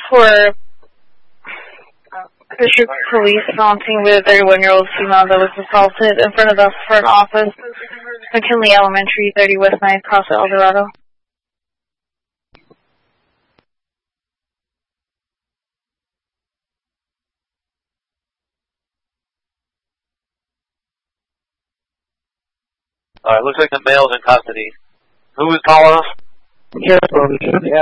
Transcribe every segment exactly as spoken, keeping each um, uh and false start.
for District Police mounting with a thirty-one-year-old female that was assaulted in front of the front office, McKinley Elementary, thirty West ninth, Cross El Dorado. Alright, looks like the male's in custody. Who is calling us? Yes, yeah.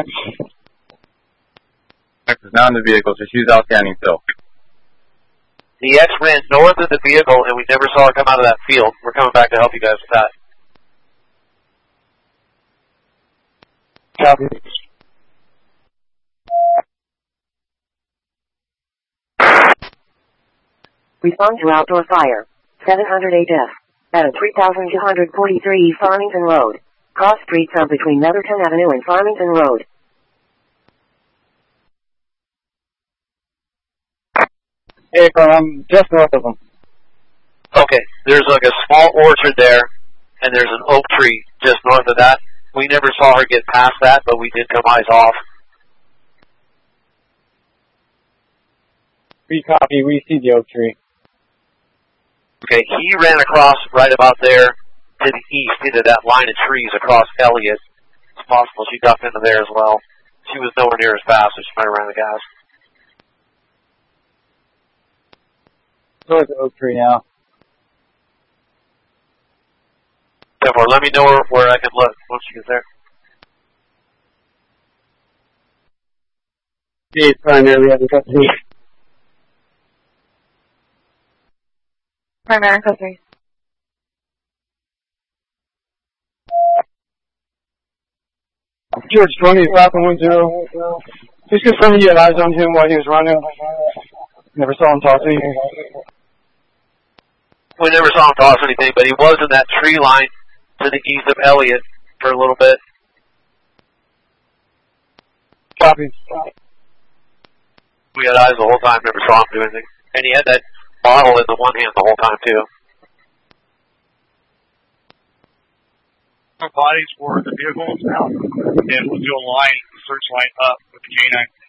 X is not in the vehicle, so she's out standing still. The X ran north of the vehicle, and we never saw her come out of that field. We're coming back to help you guys with that. Copy. Respond to outdoor fire. seven hundred H F. At three thousand two hundred forty-three Farmington Road. Cross streets are between Netherton Avenue and Farmington Road. Hey, I'm just north of them. Okay, there's like a small orchard there, and there's an oak tree just north of that. We never saw her get past that, but we did come eyes off. We copy, we see the oak tree. Okay, he ran across right about there to the east into that line of trees across Elliott. It's possible she ducked into there as well. She was nowhere near as fast, so she might have ran the gas. Towards the oak tree now. Therefore, let me know where, where I can look once she gets there. She is primarily at the custody. Primary custody. George twenty, Falcon one zero. Just confirming you had eyes on him while he was running. Never saw him toss anything. We never saw him toss anything, but he was in that tree line to the east of Elliott for a little bit. Copy. We had eyes the whole time, never saw him do anything. And he had that bottle in the one hand the whole time, too. Bodies for the vehicles now, and we'll do a line, search line up with the canine.